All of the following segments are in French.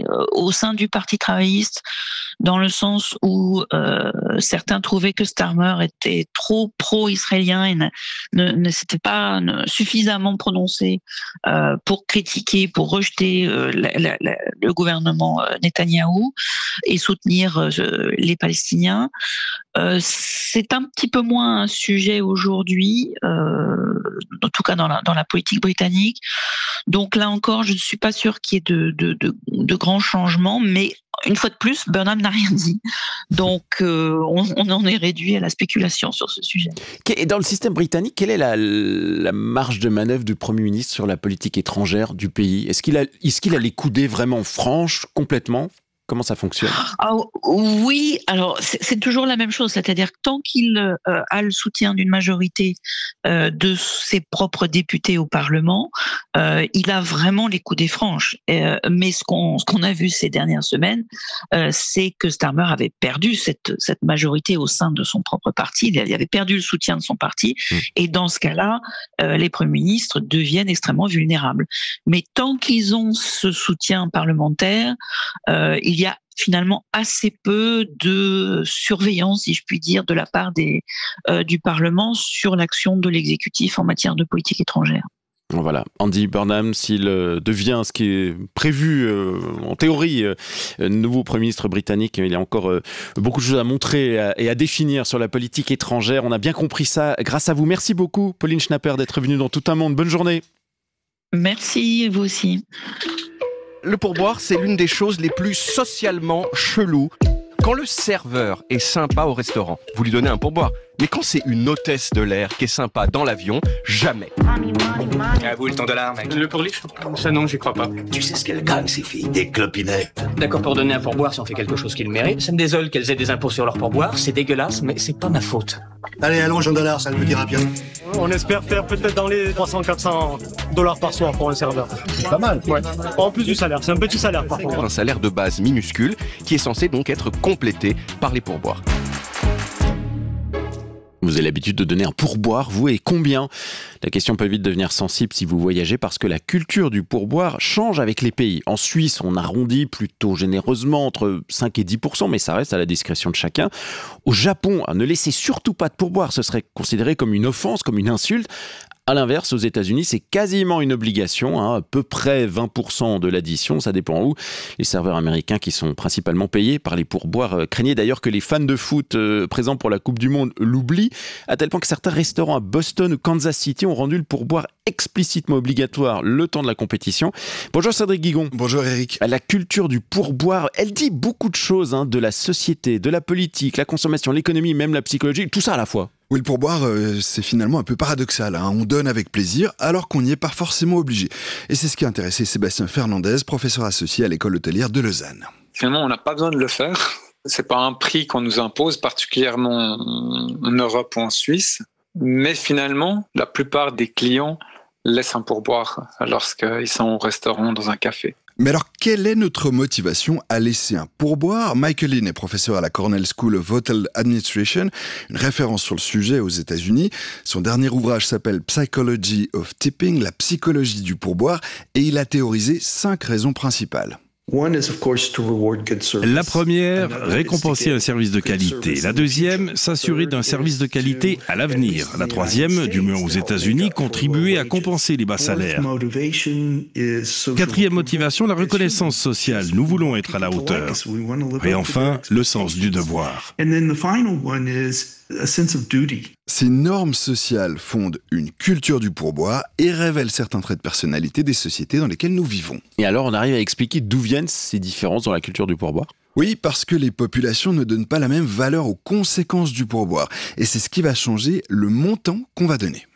au sein du Parti travailliste, dans le sens où certains trouvaient que Starmer était trop pro-israélien et ne s'était pas suffisamment prononcé pour critiquer, pour rejeter le gouvernement Netanyahou et soutenir les Palestiniens. C'est un petit peu moins un sujet aujourd'hui, en tout cas dans la politique britannique. Donc là encore, je ne suis pas sûre qu'il y ait de grands changements, mais une fois de plus, Burnham n'a rien dit. Donc on en est réduit à la spéculation sur ce sujet. Et dans le système britannique, quelle est la marge de manœuvre du Premier ministre sur la politique étrangère du pays ? Est-ce qu'il a les coudées vraiment franches, complètement ? Comment ça fonctionne ? Oui, alors c'est toujours la même chose, c'est-à-dire que tant qu'il a le soutien d'une majorité de ses propres députés au Parlement, il a vraiment les coudées franches. Mais ce qu'on a vu ces dernières semaines, c'est que Starmer avait perdu cette majorité au sein de son propre parti, il avait perdu le soutien de son parti, et dans ce cas-là, les premiers ministres deviennent extrêmement vulnérables. Mais tant qu'ils ont ce soutien parlementaire, il y a finalement assez peu de surveillance, si je puis dire, de la part du Parlement sur l'action de l'exécutif en matière de politique étrangère. Voilà, Andy Burnham, s'il devient ce qui est prévu en théorie, nouveau Premier ministre britannique, il y a encore beaucoup de choses à montrer et à définir sur la politique étrangère. On a bien compris ça grâce à vous. Merci beaucoup, Pauline Schnapper, d'être venue dans Tout un monde. Bonne journée. Merci, vous aussi. Le pourboire, c'est l'une des choses les plus socialement cheloues. Quand le serveur est sympa au restaurant, vous lui donnez un pourboire. Mais quand c'est une hôtesse de l'air qui est sympa dans l'avion, jamais. À vous le ton dollar, mec. Le pourliche ? Ça non, j'y crois pas. Tu sais ce qu'elles gagnent, ces filles, des clopinettes. D'accord pour donner un pourboire si on fait quelque chose qu'ils méritent. Ça me désole qu'elles aient des impôts sur leur pourboire, c'est dégueulasse, mais c'est pas ma faute. Allez, allonge en dollars, ça nous dira bien. On espère faire peut-être dans les 300-400 $ par soir pour un serveur. C'est pas mal. Ouais. En plus du salaire, c'est un petit salaire par contre. Un salaire de base minuscule qui est censé donc être complété par les pourboires. Vous avez l'habitude de donner un pourboire, vous, et combien ? La question peut vite devenir sensible si vous voyagez parce que la culture du pourboire change avec les pays. En Suisse, on arrondit plutôt généreusement entre 5 et 10%, mais ça reste à la discrétion de chacun. Au Japon, ne laissez surtout pas de pourboire, ce serait considéré comme une offense, comme une insulte. À l'inverse, aux États-Unis, c'est quasiment une obligation, à peu près 20% de l'addition, ça dépend où. Les serveurs américains qui sont principalement payés par les pourboires craignaient d'ailleurs que les fans de foot présents pour la Coupe du Monde l'oublient, à tel point que certains restaurants à Boston ou Kansas City ont rendu le pourboire explicitement obligatoire le temps de la compétition. Bonjour Cédric Guigon. Bonjour Eric. La culture du pourboire, elle dit beaucoup de choses, de la société, de la politique, la consommation, l'économie, même la psychologie, tout ça à la fois. Oui, le pourboire, c'est finalement un peu paradoxal. On donne avec plaisir, alors qu'on n'y est pas forcément obligé. Et c'est ce qui a intéressé Sébastien Fernandez, professeur associé à l'école hôtelière de Lausanne. Finalement, on n'a pas besoin de le faire. C'est pas un prix qu'on nous impose, particulièrement en Europe ou en Suisse. Mais finalement, la plupart des clients laissent un pourboire lorsqu'ils sont au restaurant, dans un café. Mais alors, quelle est notre motivation à laisser un pourboire ? Michael Lynn est professeur à la Cornell School of Hotel Administration, une référence sur le sujet aux États-Unis. Son dernier ouvrage s'appelle Psychology of Tipping, la psychologie du pourboire, et il a théorisé 5 raisons principales. La première, récompenser un service de qualité. La deuxième, s'assurer d'un service de qualité à l'avenir. La troisième, du moins aux États-Unis, contribuer à compenser les bas salaires. Quatrième motivation, la reconnaissance sociale. Nous voulons être à la hauteur. Et enfin, le sens du devoir. Ces normes sociales fondent une culture du pourboire et révèlent certains traits de personnalité des sociétés dans lesquelles nous vivons. Et alors, on arrive à expliquer d'où viennent ces différences dans la culture du pourboire ? Oui, parce que les populations ne donnent pas la même valeur aux conséquences du pourboire. Et c'est ce qui va changer le montant qu'on va donner.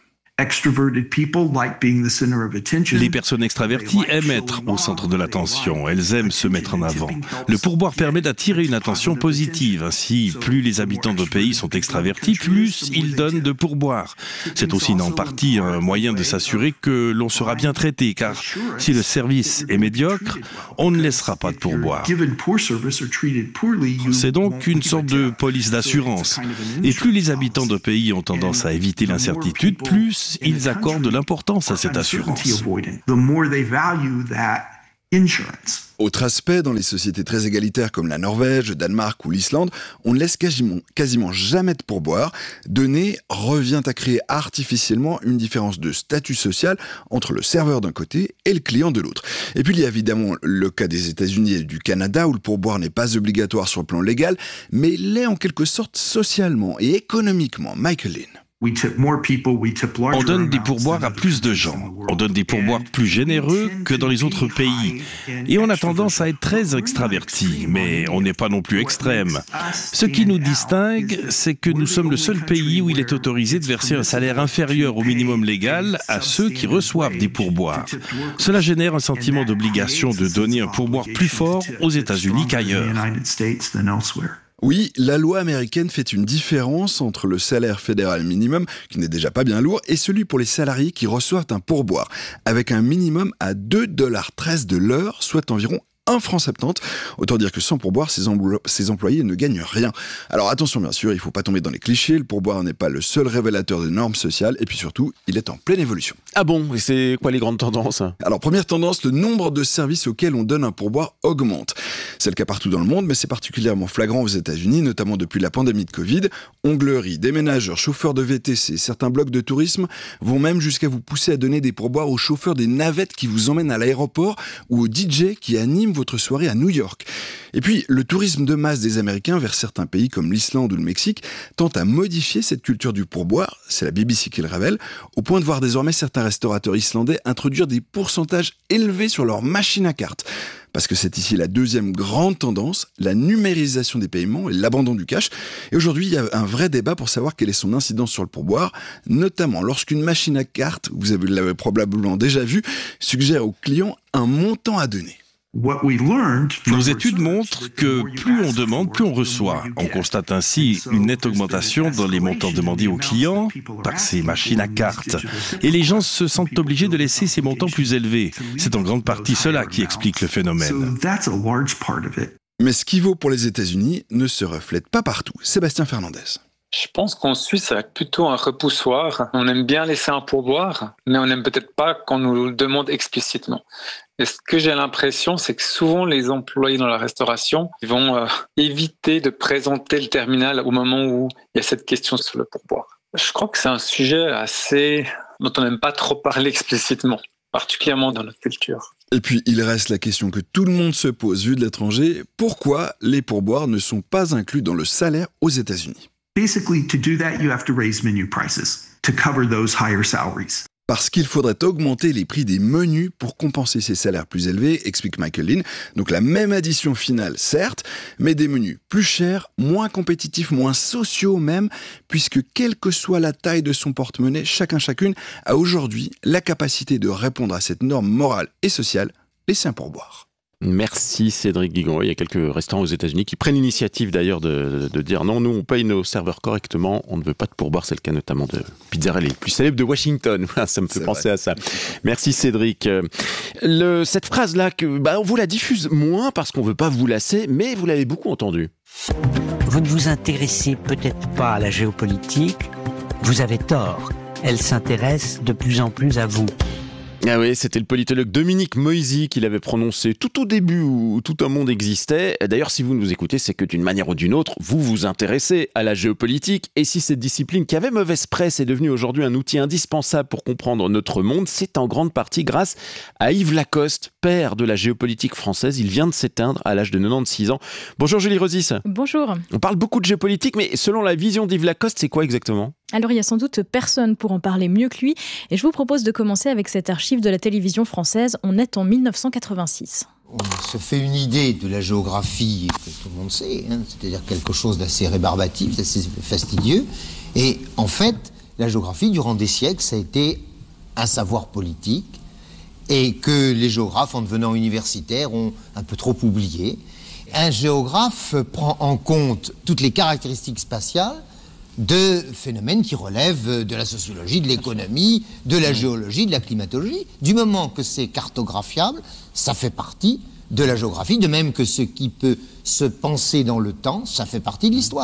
Les personnes extraverties aiment être au centre de l'attention, elles aiment se mettre en avant. Le pourboire permet d'attirer une attention positive. Ainsi, plus les habitants de pays sont extravertis, plus ils donnent de pourboire. C'est aussi en partie un moyen de s'assurer que l'on sera bien traité, car si le service est médiocre, on ne laissera pas de pourboire. C'est donc une sorte de police d'assurance. Et plus les habitants de pays ont tendance à éviter l'incertitude, plus ils accordent de l'importance à cette assurance. Autre aspect, dans les sociétés très égalitaires comme la Norvège, le Danemark ou l'Islande, on ne laisse quasiment jamais de pourboire. Donner revient à créer artificiellement une différence de statut social entre le serveur d'un côté et le client de l'autre. Et puis il y a évidemment le cas des États-Unis et du Canada où le pourboire n'est pas obligatoire sur le plan légal, mais l'est en quelque sorte socialement et économiquement. Michael Lynn. On donne des pourboires à plus de gens. On donne des pourboires plus généreux que dans les autres pays. Et on a tendance à être très extraverti, mais on n'est pas non plus extrême. Ce qui nous distingue, c'est que nous sommes le seul pays où il est autorisé de verser un salaire inférieur au minimum légal à ceux qui reçoivent des pourboires. Cela génère un sentiment d'obligation de donner un pourboire plus fort aux États-Unis qu'ailleurs. Oui, la loi américaine fait une différence entre le salaire fédéral minimum, qui n'est déjà pas bien lourd, et celui pour les salariés qui reçoivent un pourboire, avec un minimum à 2,13 $ de l'heure, soit environ 1,70 $. Autant dire que sans pourboire, ces employés ne gagnent rien. Alors attention bien sûr, il ne faut pas tomber dans les clichés, le pourboire n'est pas le seul révélateur de normes sociales, et puis surtout, il est en pleine évolution. Ah bon, et c'est quoi les grandes tendances ? Alors première tendance, le nombre de services auxquels on donne un pourboire augmente. C'est le cas partout dans le monde, mais c'est particulièrement flagrant aux États-Unis, notamment depuis la pandémie de Covid. Ongleries, déménageurs, chauffeurs de VTC, certains blocs de tourisme vont même jusqu'à vous pousser à donner des pourboires aux chauffeurs des navettes qui vous emmènent à l'aéroport ou aux DJ qui animent votre soirée à New York. Et puis, le tourisme de masse des Américains vers certains pays comme l'Islande ou le Mexique tente à modifier cette culture du pourboire, c'est la BBC qui le révèle, au point de voir désormais certains restaurateurs islandais introduire des pourcentages élevés sur leurs machines à cartes. Parce que c'est ici la deuxième grande tendance, la numérisation des paiements et l'abandon du cash. Et aujourd'hui, il y a un vrai débat pour savoir quelle est son incidence sur le pourboire, notamment lorsqu'une machine à cartes, vous l'avez probablement déjà vu, suggère aux clients un montant à donner. Nos études montrent que plus on demande, plus on reçoit. On constate ainsi une nette augmentation dans les montants demandés aux clients par ces machines à cartes. Et les gens se sentent obligés de laisser ces montants plus élevés. C'est en grande partie cela qui explique le phénomène. Mais ce qui vaut pour les États-Unis ne se reflète pas partout. Sébastien Fernandez. Je pense qu'en Suisse, ça va être plutôt un repoussoir. On aime bien laisser un pourboire, mais on n'aime peut-être pas qu'on nous le demande explicitement. Et ce que j'ai l'impression, c'est que souvent les employés dans la restauration vont éviter de présenter le terminal au moment où il y a cette question sur le pourboire. Je crois que c'est un sujet dont on n'aime pas trop parler explicitement, particulièrement dans notre culture. Et puis, il reste la question que tout le monde se pose vu de l'étranger. Pourquoi les pourboires ne sont pas inclus dans le salaire aux États-Unis ? Basically, to do that, you have to raise menu prices to cover those higher salaries. Parce qu'il faudrait augmenter les prix des menus pour compenser ces salaires plus élevés, explique Michael Lynn. Donc la même addition finale, certes, mais des menus plus chers, moins compétitifs, moins sociaux même, puisque quelle que soit la taille de son porte-monnaie, chacune a aujourd'hui la capacité de répondre à cette norme morale et sociale, laisser un pourboire. Merci Cédric Guigon. Il y a quelques restaurants aux États-Unis qui prennent l'initiative d'ailleurs de dire non, nous on paye nos serveurs correctement, on ne veut pas de pourboire. C'est le cas notamment de Pizzeria les plus célèbres de Washington. Ça me fait penser à ça. Merci Cédric. Cette phrase-là, on vous la diffuse moins parce qu'on ne veut pas vous lasser, mais vous l'avez beaucoup entendue. Vous ne vous intéressez peut-être pas à la géopolitique, vous avez tort. Elle s'intéresse de plus en plus à vous. Ah oui, c'était le politologue Dominique Moisy qui l'avait prononcé tout au début où tout un monde existait. D'ailleurs, si vous nous écoutez, c'est que d'une manière ou d'une autre, vous vous intéressez à la géopolitique. Et si cette discipline qui avait mauvaise presse est devenue aujourd'hui un outil indispensable pour comprendre notre monde, c'est en grande partie grâce à Yves Lacoste, père de la géopolitique française. Il vient de s'éteindre à l'âge de 96 ans. Bonjour Julie Rosis. Bonjour. On parle beaucoup de géopolitique, mais selon la vision d'Yves Lacoste, c'est quoi exactement ? Alors il y a sans doute personne pour en parler mieux que lui, et je vous propose de commencer avec cette archive de la télévision française. On est en 1986. On se fait une idée de la géographie que tout le monde sait, c'est-à-dire quelque chose d'assez rébarbatif, d'assez fastidieux. Et en fait, la géographie, durant des siècles, ça a été un savoir politique, et que les géographes, en devenant universitaires, ont un peu trop oublié. Un géographe prend en compte toutes les caractéristiques spatiales de phénomènes qui relèvent de la sociologie, de l'économie, de la géologie, de la climatologie. Du moment que c'est cartographiable, ça fait partie de la géographie, de même que ce qui peut se penser dans le temps, ça fait partie de l'histoire.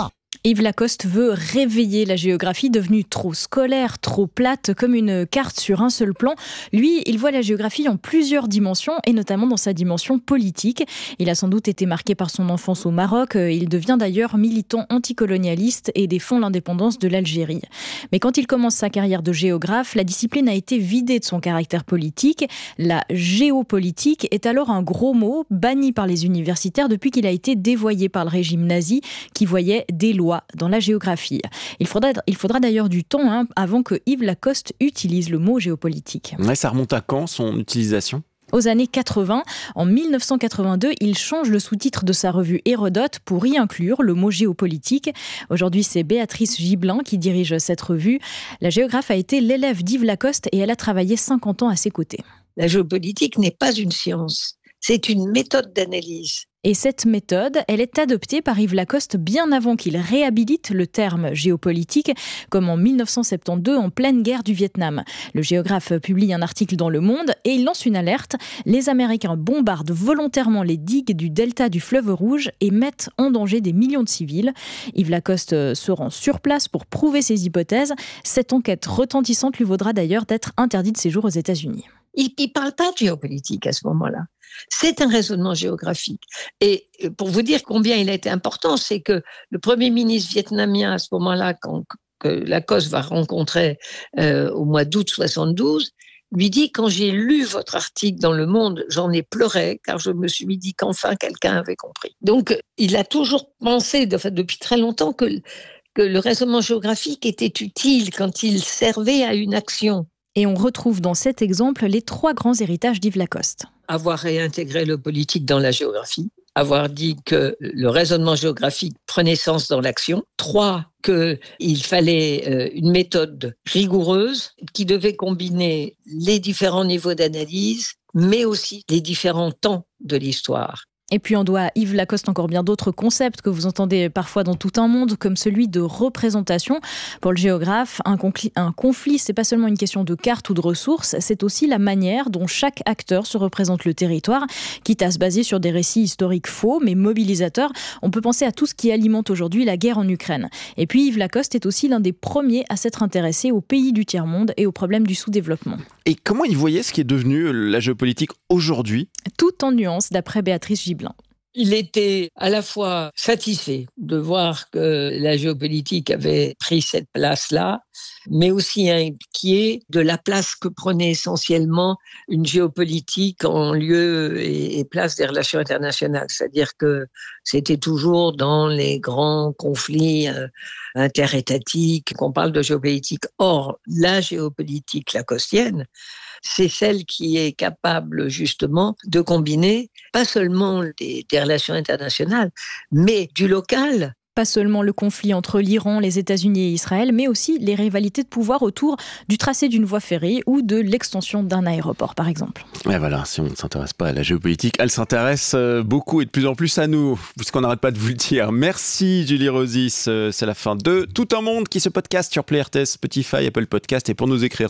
Yves Lacoste veut réveiller la géographie devenue trop scolaire, trop plate, comme une carte sur un seul plan. Lui, il voit la géographie en plusieurs dimensions, et notamment dans sa dimension politique. Il a sans doute été marqué par son enfance au Maroc. Il devient d'ailleurs militant anticolonialiste et défend l'indépendance de l'Algérie. Mais quand il commence sa carrière de géographe, la discipline a été vidée de son caractère politique. La géopolitique est alors un gros mot, banni par les universitaires depuis qu'il a été dévoyé par le régime nazi, qui voyait des lois dans la géographie. Il faudra d'ailleurs du temps avant que Yves Lacoste utilise le mot géopolitique. Ouais, ça remonte à quand, son utilisation ? Aux années 80, en 1982, il change le sous-titre de sa revue Hérodote pour y inclure le mot géopolitique. Aujourd'hui, c'est Béatrice Gibelin qui dirige cette revue. La géographe a été l'élève d'Yves Lacoste et elle a travaillé 50 ans à ses côtés. La géopolitique n'est pas une science, c'est une méthode d'analyse. Et cette méthode, elle est adoptée par Yves Lacoste bien avant qu'il réhabilite le terme géopolitique, comme en 1972 en pleine guerre du Vietnam. Le géographe publie un article dans Le Monde et il lance une alerte. Les Américains bombardent volontairement les digues du delta du fleuve Rouge et mettent en danger des millions de civils. Yves Lacoste se rend sur place pour prouver ses hypothèses. Cette enquête retentissante lui vaudra d'ailleurs d'être interdit de séjour aux États-Unis. Il ne parle pas de géopolitique à ce moment-là. C'est un raisonnement géographique. Et pour vous dire combien il a été important, c'est que le Premier ministre vietnamien, à ce moment-là, que Lacoste va rencontrer au mois d'août 72, lui dit « Quand j'ai lu votre article dans Le Monde, j'en ai pleuré, car je me suis dit qu'enfin quelqu'un avait compris. » Donc, il a toujours pensé, depuis très longtemps, que le raisonnement géographique était utile quand il servait à une action. Et on retrouve dans cet exemple les 3 grands héritages d'Yves Lacoste. Avoir réintégré le politique dans la géographie, avoir dit que le raisonnement géographique prenait sens dans l'action. 3, qu'il fallait une méthode rigoureuse qui devait combiner les différents niveaux d'analyse, mais aussi les différents temps de l'histoire. Et puis on doit à Yves Lacoste encore bien d'autres concepts que vous entendez parfois dans tout un monde, comme celui de représentation. Pour le géographe, un conflit, c'est pas seulement une question de carte ou de ressources, c'est aussi la manière dont chaque acteur se représente le territoire, quitte à se baser sur des récits historiques faux, mais mobilisateurs. On peut penser à tout ce qui alimente aujourd'hui la guerre en Ukraine. Et puis Yves Lacoste est aussi l'un des premiers à s'être intéressé aux pays du tiers-monde et aux problèmes du sous-développement. Et comment il voyait ce qui est devenu la géopolitique aujourd'hui ? Tout en nuances, d'après Béatrice Gibelin. Il était à la fois satisfait de voir que la géopolitique avait pris cette place-là, mais aussi inquiet de la place que prenait essentiellement une géopolitique en lieu et place des relations internationales. C'est-à-dire que c'était toujours dans les grands conflits interétatiques qu'on parle de géopolitique. Or, la géopolitique lacostienne, c'est celle qui est capable justement de combiner pas seulement des relations internationales, mais du local. Pas seulement le conflit entre l'Iran, les États-Unis et Israël, mais aussi les rivalités de pouvoir autour du tracé d'une voie ferrée ou de l'extension d'un aéroport, par exemple. Et voilà, si on ne s'intéresse pas à la géopolitique, elle s'intéresse beaucoup et de plus en plus à nous, puisqu'on n'arrête pas de vous le dire. Merci Julie Rosis, c'est la fin de Tout un monde qui se podcast sur Play RTS, Spotify, Apple Podcast et pour nous écrire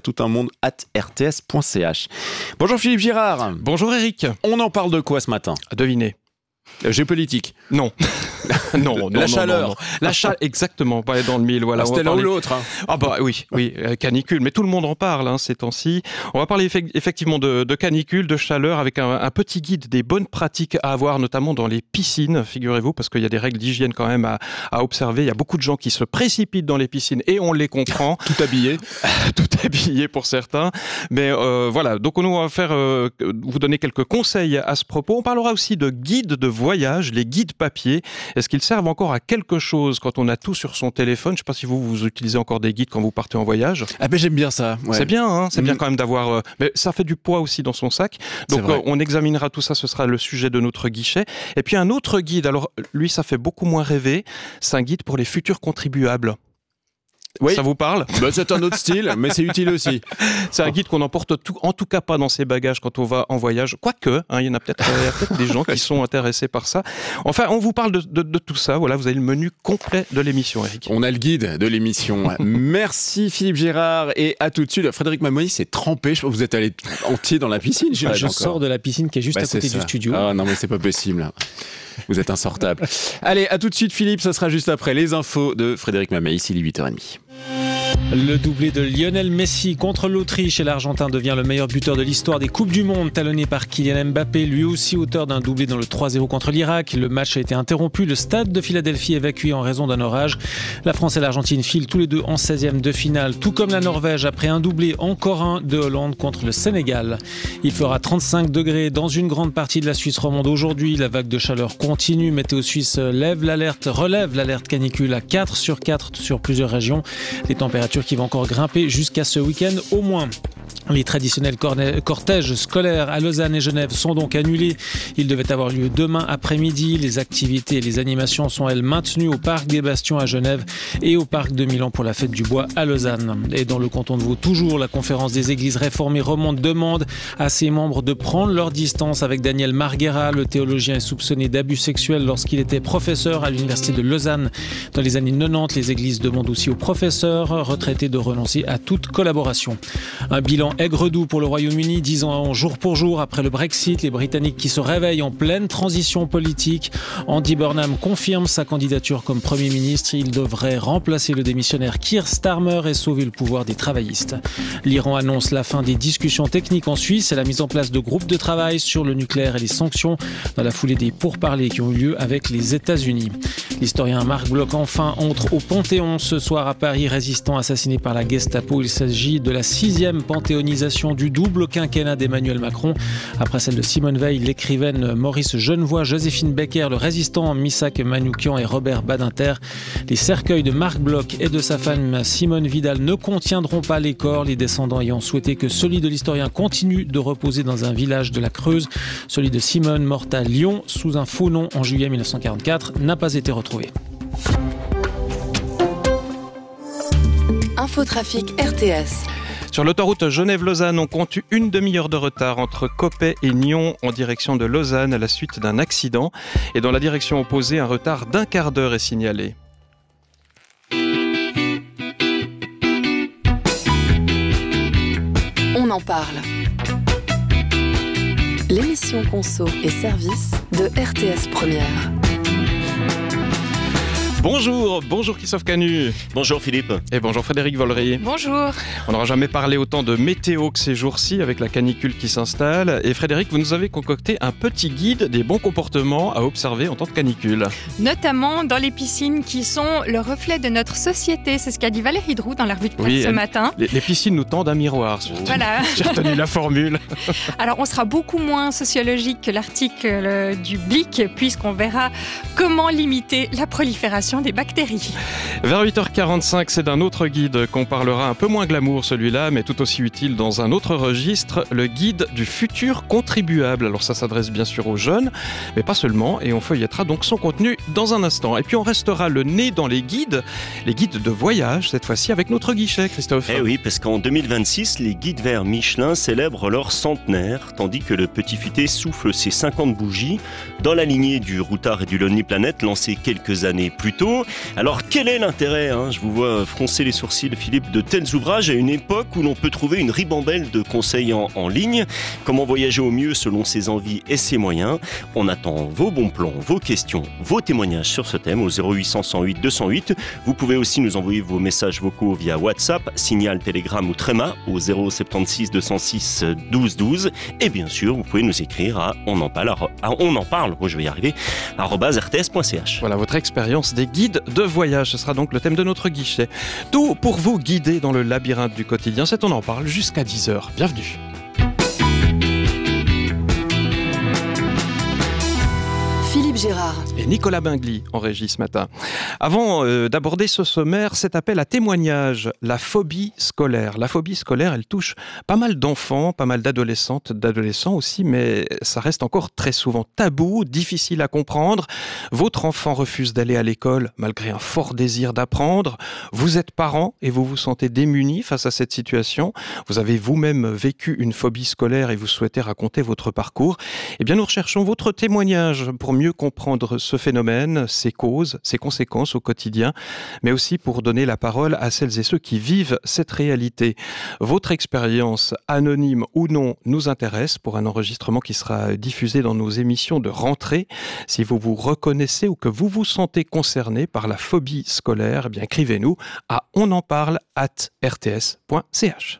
toutunmonde@rts.ch. Bonjour Philippe Girard. Bonjour Eric. On en parle de quoi ce matin ? Devinez. Géopolitique. Non. non. La chaleur. Non. La chaleur, exactement. Pas dans le mille. Voilà. C'était l'un ou l'autre. Ah bah oui, canicule. Mais tout le monde en parle ces temps-ci. On va parler effectivement de canicule, de chaleur, avec un petit guide des bonnes pratiques à avoir, notamment dans les piscines, figurez-vous, parce qu'il y a des règles d'hygiène quand même à observer. Il y a beaucoup de gens qui se précipitent dans les piscines et on les comprend. Tout habillé. Tout habillé pour certains. Mais voilà. Donc on va vous donner quelques conseils à ce propos. On parlera aussi de guides de voyage, les guides papier. Est-ce qu'ils servent encore à quelque chose quand on a tout sur son téléphone ? Je ne sais pas si vous utilisez encore des guides quand vous partez en voyage. Ah ben j'aime bien ça. Ouais. C'est bien, c'est bien quand même d'avoir... mais ça fait du poids aussi dans son sac. Donc on examinera tout ça, ce sera le sujet de notre guichet. Et puis un autre guide, alors lui ça fait beaucoup moins rêver, c'est un guide pour les futurs contribuables. Oui. Ça vous parle ? C'est un autre style, mais c'est utile aussi. C'est un guide qu'on emporte en tout cas pas dans ses bagages quand on va en voyage. Quoique, il y en a peut-être des gens qui sont intéressés par ça. Enfin, on vous parle de tout ça. Voilà, vous avez le menu complet de l'émission, Eric. On a le guide de l'émission. Merci Philippe Girard et à tout de suite. Frédéric Mamoni s'est trempé. Je crois que vous êtes allé entier dans la piscine. Je sors de la piscine qui est juste à côté du studio. Ah non, mais c'est pas possible. Vous êtes insortable. Allez, à tout de suite Philippe, ça sera juste après les infos de Frédéric Mamet, ici il est 8h30. Le doublé de Lionel Messi contre l'Autriche et l'Argentin devient le meilleur buteur de l'histoire des Coupes du Monde, talonné par Kylian Mbappé, lui aussi auteur d'un doublé dans le 3-0 contre l'Irak. Le match a été interrompu, le stade de Philadelphie évacué en raison d'un orage. La France et l'Argentine filent tous les deux en 16e de finale, tout comme la Norvège après un doublé, encore un de Hollande contre le Sénégal. Il fera 35 degrés dans une grande partie de la Suisse romande aujourd'hui. La vague de chaleur continue. Météo Suisse relève l'alerte canicule à 4 sur 4 sur plusieurs régions. Les températures qui vont encore grimper jusqu'à ce week-end au moins. Les traditionnels cortèges scolaires à Lausanne et Genève sont donc annulés. Ils devaient avoir lieu demain après-midi. Les activités et les animations sont, elles, maintenues au Parc des Bastions à Genève et au Parc de Milan pour la fête du bois à Lausanne. Et dans le canton de Vaud, toujours, la conférence des églises réformées remonte demande à ses membres de prendre leur distance avec Daniel Marguera. Le théologien est soupçonné d'abus sexuels lorsqu'il était professeur à l'université de Lausanne. Dans les années 90, les églises demandent aussi aux professeurs retraités de renoncer à toute collaboration. Un bilan aigre-doux pour le Royaume-Uni, 10 ans jour pour jour après le Brexit. Les Britanniques qui se réveillent en pleine transition politique. Andy Burnham confirme sa candidature comme Premier ministre. Il devrait remplacer le démissionnaire Keir Starmer et sauver le pouvoir des travaillistes. L'Iran annonce la fin des discussions techniques en Suisse et la mise en place de groupes de travail sur le nucléaire et les sanctions dans la foulée des pourparlers qui ont eu lieu avec les États-Unis. L'historien Marc Bloch enfin entre au Panthéon ce soir à Paris, résistant assassiné par la Gestapo. Il s'agit de la 6e panthéonisation du double quinquennat d'Emmanuel Macron. Après celle de Simone Veil, l'écrivaine Maurice Genevoix, Joséphine Becker, le résistant Missak Manoukian et Robert Badinter. Les cercueils de Marc Bloch et de sa femme Simone Vidal ne contiendront pas les corps, les descendants ayant souhaité que celui de l'historien continue de reposer dans un village de la Creuse. Celui de Simone, morte à Lyon sous un faux nom en juillet 1944, n'a pas été retrouvé. Infotrafic RTS. Sur l'autoroute Genève-Lausanne, on compte une demi-heure de retard entre Coppet et Nyon en direction de Lausanne à la suite d'un accident. Et dans la direction opposée, un retard d'1 quart d'heure est signalé. On en parle. L'émission Conso et Service de RTS Première. Bonjour Christophe Canu. Bonjour Philippe. Et bonjour Frédéric Vollery. Bonjour. On n'aura jamais parlé autant de météo que ces jours-ci avec la canicule qui s'installe. Et Frédéric, vous nous avez concocté un petit guide des bons comportements à observer en temps de canicule. Notamment dans les piscines qui sont le reflet de notre société. C'est ce qu'a dit Valérie Droux dans la revue de presse ce matin. Les piscines nous tendent un miroir. Voilà. J'ai retenu la formule. Alors on sera beaucoup moins sociologique que l'article du Blick puisqu'on verra comment limiter la prolifération des bactéries. Vers 8h45, c'est d'un autre guide qu'on parlera, un peu moins glamour celui-là, mais tout aussi utile dans un autre registre, le guide du futur contribuable. Alors ça s'adresse bien sûr aux jeunes, mais pas seulement, et on feuillettera donc son contenu dans un instant. Et puis on restera le nez dans les guides de voyage, cette fois-ci avec notre guichet, Christophe. Eh oui, parce qu'en 2026, les guides verts Michelin célèbrent leur centenaire, tandis que le Petit Futé souffle ses 50 bougies dans la lignée du Routard et du Lonely Planet, lancé quelques années plus tôt. Alors quel est l'intérêt, je vous vois froncer les sourcils Philippe, de tels ouvrages à une époque où l'on peut trouver une ribambelle de conseils en ligne. Comment voyager au mieux selon ses envies et ses moyens. On attend vos bons plans, vos questions, vos témoignages sur ce thème au 0800 108 208. Vous pouvez aussi nous envoyer vos messages vocaux via WhatsApp, Signal, Telegram ou Tréma au 076 206 12 12. Et bien sûr, vous pouvez nous écrire à @rts.ch. Voilà votre expérience des guide de voyage, ce sera donc le thème de notre guichet. Tout pour vous guider dans le labyrinthe du quotidien, c'est On en parle jusqu'à 10h. Bienvenue. Philippe Gérard et Nicolas Bingli en régie ce matin. Avant d'aborder ce sommaire, cet appel à témoignage, la phobie scolaire. La phobie scolaire, elle touche pas mal d'enfants, pas mal d'adolescentes, d'adolescents aussi, mais ça reste encore très souvent tabou, difficile à comprendre. Votre enfant refuse d'aller à l'école malgré un fort désir d'apprendre. Vous êtes parent et vous vous sentez démuni face à cette situation. Vous avez vous-même vécu une phobie scolaire et vous souhaitez raconter votre parcours. Eh bien, nous recherchons votre témoignage pour mieux comprendre comprendre ce phénomène, ses causes, ses conséquences au quotidien, mais aussi pour donner la parole à celles et ceux qui vivent cette réalité. Votre expérience, anonyme ou non, nous intéresse pour un enregistrement qui sera diffusé dans nos émissions de rentrée. Si vous vous reconnaissez ou que vous vous sentez concerné par la phobie scolaire, eh bien écrivez-nous à onenparle@rts.ch.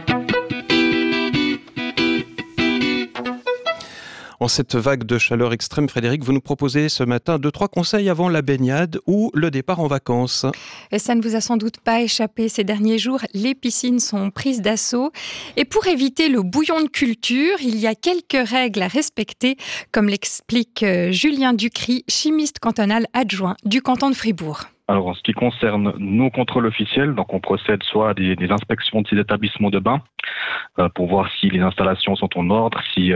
En cette vague de chaleur extrême, Frédéric, vous nous proposez ce matin 2-3 conseils avant la baignade ou le départ en vacances. Et ça ne vous a sans doute pas échappé ces derniers jours, les piscines sont prises d'assaut. Et pour éviter le bouillon de culture, il y a quelques règles à respecter, comme l'explique Julien Ducry, chimiste cantonal adjoint du canton de Fribourg. Alors, en ce qui concerne nos contrôles officiels, donc on procède soit à des inspections de ces établissements de bain pour voir si les installations sont en ordre, si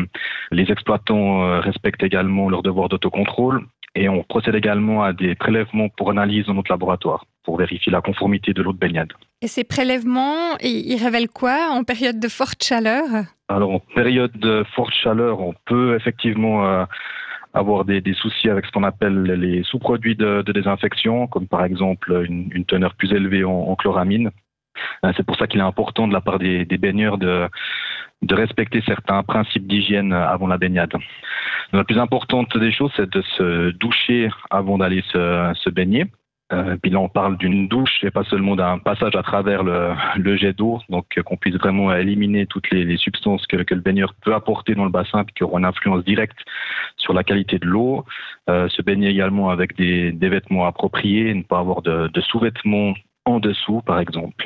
les exploitants respectent également leur devoir d'autocontrôle. Et on procède également à des prélèvements pour analyse dans notre laboratoire pour vérifier la conformité de l'eau de baignade. Et ces prélèvements, ils révèlent quoi en période de forte chaleur ? Alors, en période de forte chaleur, on peut effectivement avoir des soucis avec ce qu'on appelle les sous-produits de désinfection, comme par exemple une teneur plus élevée en chloramine. C'est pour ça qu'il est important de la part des baigneurs de respecter certains principes d'hygiène avant la baignade. La plus importante des choses, c'est de se doucher avant d'aller se baigner. Puis là, on parle d'une douche et pas seulement d'un passage à travers le jet d'eau, donc qu'on puisse vraiment éliminer toutes les substances que le baigneur peut apporter dans le bassin et qui auront une influence directe sur la qualité de l'eau. Se baigner également avec des vêtements appropriés, ne pas avoir de sous-vêtements en dessous, par exemple.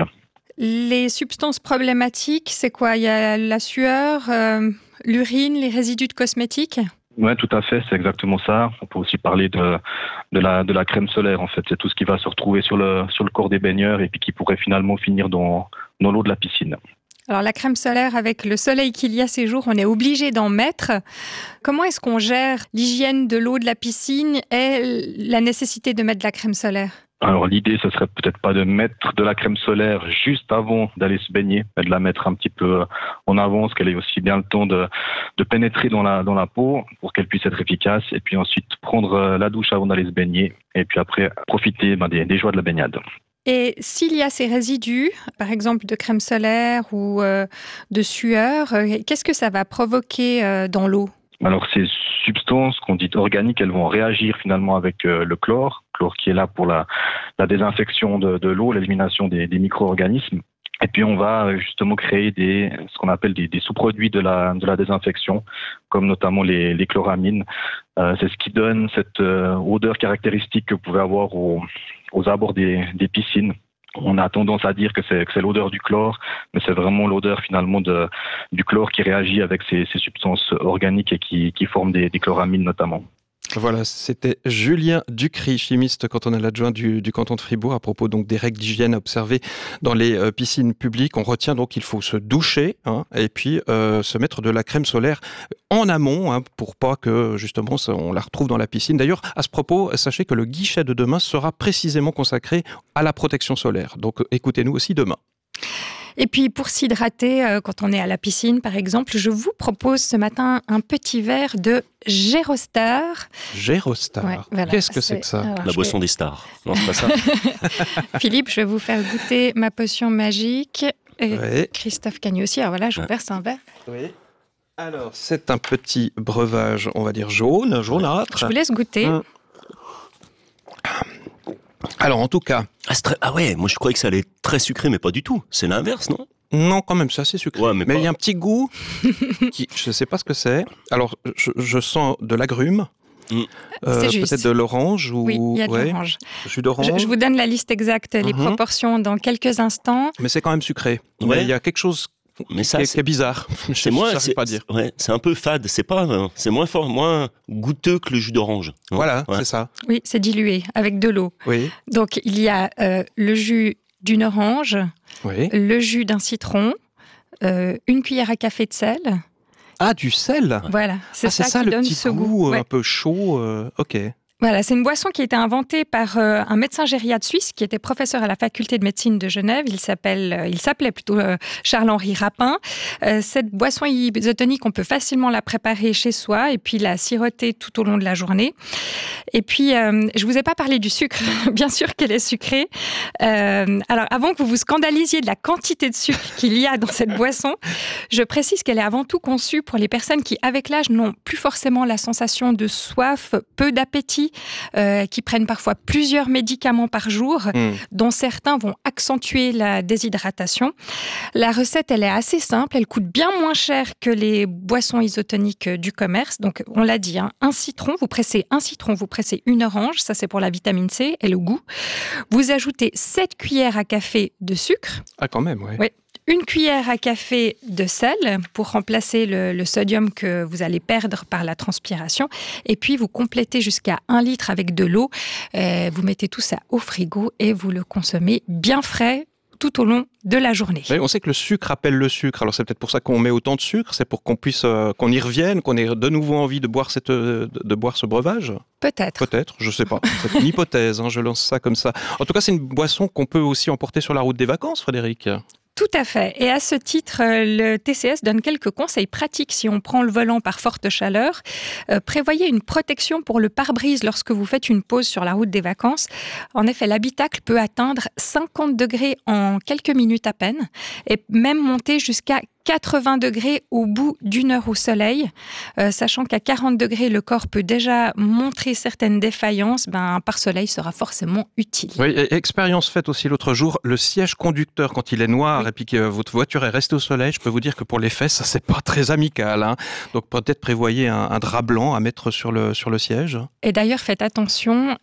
Les substances problématiques, c'est quoi ? Il y a la sueur, l'urine, les résidus de cosmétiques ? Oui, tout à fait, c'est exactement ça. On peut aussi parler de la crème solaire, en fait. C'est tout ce qui va se retrouver sur le corps des baigneurs et puis qui pourrait finalement finir dans l'eau de la piscine. Alors la crème solaire, avec le soleil qu'il y a ces jours, on est obligé d'en mettre. Comment est-ce qu'on gère l'hygiène de l'eau de la piscine et la nécessité de mettre de la crème solaire ? Alors l'idée, ce serait peut-être pas de mettre de la crème solaire juste avant d'aller se baigner, mais de la mettre un petit peu en avance, qu'elle ait aussi bien le temps de pénétrer dans la peau pour qu'elle puisse être efficace, et puis ensuite prendre la douche avant d'aller se baigner, et puis après profiter des joies de la baignade. Et s'il y a ces résidus, par exemple de crème solaire ou de sueur, qu'est-ce que ça va provoquer dans l'eau ? Alors ces substances qu'on dit organiques, elles vont réagir finalement avec le chlore qui est là pour la désinfection de l'eau, l'élimination des micro-organismes. Et puis on va justement créer ce qu'on appelle des sous-produits de la désinfection, comme notamment les chloramines. C'est ce qui donne cette odeur caractéristique que vous pouvez avoir aux abords des piscines. On a tendance à dire que c'est l'odeur du chlore, mais c'est vraiment l'odeur finalement du chlore qui réagit avec ces substances organiques et qui forment des chloramines notamment. Voilà, c'était Julien Ducry, chimiste cantonal adjoint du canton de Fribourg, à propos donc des règles d'hygiène à observer dans les piscines publiques. On retient donc qu'il faut se doucher et puis se mettre de la crème solaire en amont pour pas que justement on la retrouve dans la piscine. D'ailleurs, à ce propos, sachez que le guichet de demain sera précisément consacré à la protection solaire. Donc écoutez-nous aussi demain. Et puis pour s'hydrater, quand on est à la piscine par exemple, je vous propose ce matin un petit verre de Gérostar. Gérostar, ouais, voilà, qu'est-ce que c'est que ça ? La boisson des stars, non c'est pas ça. Philippe, je vais vous faire goûter ma potion magique. Et oui. Christophe Cagney aussi, alors voilà, je vous verse un verre. Oui. Alors, c'est un petit breuvage, on va dire jaunâtre. Je vous laisse goûter. Alors, en tout cas... Ah ouais, moi je croyais que ça allait être très sucré, mais pas du tout. C'est l'inverse, non ? Non, quand même, c'est assez sucré. Ouais, mais il y a un petit goût qui, je ne sais pas ce que c'est. Alors, je sens de l'agrume. C'est juste. Peut-être de l'orange ou... Oui, il y a de l'orange. Jus d'orange. Je vous donne la liste exacte, les proportions dans quelques instants. Mais c'est quand même sucré. Ouais. Il y a quelque chose... Mais ça, c'est bizarre. C'est pas à dire. Ouais, c'est un peu fade. C'est moins fort, moins goûteux que le jus d'orange. Voilà, ouais. C'est ça. Oui, c'est dilué avec de l'eau. Oui. Donc il y a le jus d'une orange, oui. Le jus d'un citron, une cuillère à café de sel. Ah, du sel. Voilà, c'est ça qui le donne petit ce goût. Un peu chaud. Ok. Voilà, c'est une boisson qui a été inventée par un médecin gériatre suisse qui était professeur à la faculté de médecine de Genève. Il s'appelait plutôt Charles-Henri Rapin. Cette boisson isotonique, on peut facilement la préparer chez soi et puis la siroter tout au long de la journée. Et puis, je vous ai pas parlé du sucre. Bien sûr qu'elle est sucrée. Alors, avant que vous vous scandalisiez de la quantité de sucre qu'il y a dans cette boisson, je précise qu'elle est avant tout conçue pour les personnes qui, avec l'âge, n'ont plus forcément la sensation de soif, peu d'appétit, qui prennent parfois plusieurs médicaments par jour, dont certains vont accentuer la déshydratation. La recette, elle est assez simple, elle coûte bien moins cher que les boissons isotoniques du commerce. Donc, on l'a dit, un citron, vous pressez une orange, ça c'est pour la vitamine C et le goût. Vous ajoutez 7 cuillères à café de sucre. Ah, quand même, oui. Oui. 1 cuillère à café de sel pour remplacer le sodium que vous allez perdre par la transpiration. Et puis, vous complétez jusqu'à 1 litre avec de l'eau. Vous mettez tout ça au frigo et vous le consommez bien frais tout au long de la journée. Oui, on sait que le sucre appelle le sucre. Alors, c'est peut-être pour ça qu'on met autant de sucre. C'est pour qu'on puisse, qu'on y revienne, qu'on ait de nouveau envie de boire ce breuvage. Peut-être, je sais pas. C'est une hypothèse, je lance ça comme ça. En tout cas, c'est une boisson qu'on peut aussi emporter sur la route des vacances, Frédéric. Tout à fait. Et à ce titre, le TCS donne quelques conseils pratiques si on prend le volant par forte chaleur. Prévoyez une protection pour le pare-brise lorsque vous faites une pause sur la route des vacances. En effet, l'habitacle peut atteindre 50 degrés en quelques minutes à peine et même monter jusqu'à 80 degrés au bout d'1 heure au soleil, sachant qu'à 40 degrés, le corps peut déjà montrer certaines défaillances, un pare-soleil sera forcément utile. Oui, expérience faite aussi l'autre jour, le siège conducteur, quand il est noir et puis que votre voiture est restée au soleil, je peux vous dire que pour les fesses, ça c'est pas très amical. Donc peut-être prévoyez un drap blanc à mettre sur le siège. Et d'ailleurs, faites attention,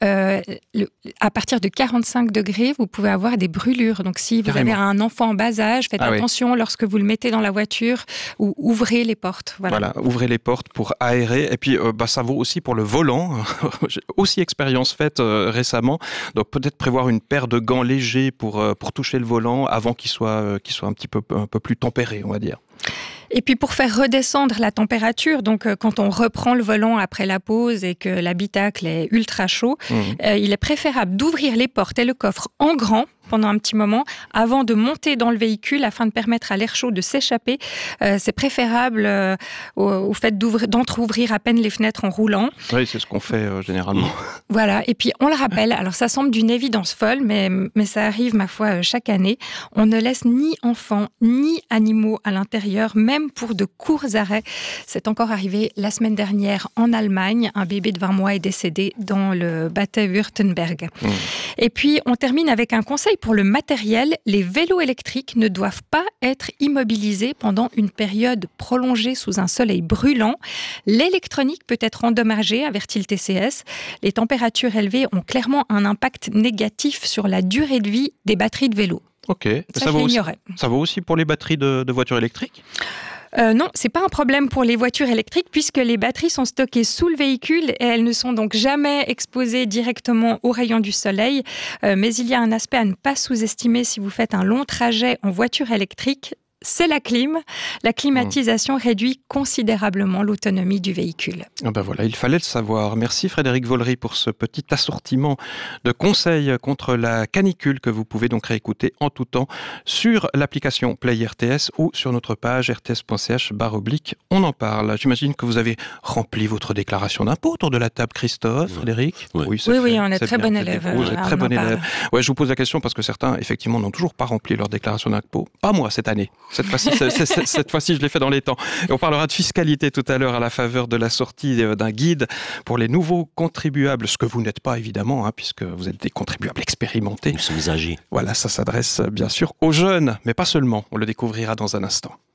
à partir de 45 degrés, vous pouvez avoir des brûlures. Donc si vous avez un enfant en bas âge, faites attention lorsque vous le mettez dans la voiture ou ouvrez les portes. Voilà, ouvrez les portes pour aérer. Et puis, ça vaut aussi pour le volant. J'ai aussi expérience faite récemment. Donc, peut-être prévoir une paire de gants légers pour toucher le volant avant qu'il soit un peu plus tempéré, on va dire. Et puis pour faire redescendre la température, donc quand on reprend le volant après la pause et que l'habitacle est ultra chaud, il est préférable d'ouvrir les portes et le coffre en grand pendant un petit moment avant de monter dans le véhicule afin de permettre à l'air chaud de s'échapper. C'est préférable au fait d'entrouvrir à peine les fenêtres en roulant. Oui, c'est ce qu'on fait généralement. Voilà, et puis on le rappelle, alors ça semble d'une évidence folle, mais ça arrive ma foi chaque année, on ne laisse ni enfants ni animaux à l'intérieur, même pour de courts arrêts. C'est encore arrivé la semaine dernière en Allemagne, un bébé de 20 mois est décédé dans le Bade-Württemberg. Et puis on termine avec un conseil pour le matériel, les vélos électriques ne doivent pas être immobilisés pendant une période prolongée sous un soleil brûlant. L'électronique peut être endommagée, avertit le TCS. Les températures élevées ont clairement un impact négatif sur la durée de vie des batteries de vélo. Ok, ça vaut aussi pour les batteries de voitures électriques ? Non, c'est pas un problème pour les voitures électriques puisque les batteries sont stockées sous le véhicule et elles ne sont donc jamais exposées directement aux rayons du soleil. Mais il y a un aspect à ne pas sous-estimer si vous faites un long trajet en voiture électrique. C'est la clim. La climatisation réduit considérablement l'autonomie du véhicule. Voilà, il fallait le savoir. Merci Frédéric Vollery pour ce petit assortiment de conseils contre la canicule que vous pouvez donc réécouter en tout temps sur l'application Play RTS ou sur notre page rts.ch/on en parle. J'imagine que vous avez rempli votre déclaration d'impôt autour de la table, Christophe, Frédéric. Oui, on est très bon élève. Vous êtes très bon élève. Ouais, je vous pose la question parce que certains, effectivement, n'ont toujours pas rempli leur déclaration d'impôt. Pas moi cette année. Cette fois-ci, je l'ai fait dans les temps. Et on parlera de fiscalité tout à l'heure à la faveur de la sortie d'un guide pour les nouveaux contribuables, ce que vous n'êtes pas évidemment, puisque vous êtes des contribuables expérimentés. Nous sommes âgés. Voilà, ça s'adresse bien sûr aux jeunes, mais pas seulement. On le découvrira dans un instant.